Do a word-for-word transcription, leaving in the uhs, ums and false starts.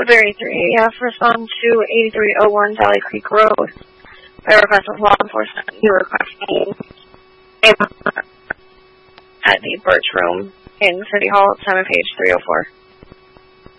Woodbury three, yeah, respond to eighty-three oh one Valley Creek Road by request of law enforcement. You're requesting at the Birch Room in City Hall at Simon Page three oh four.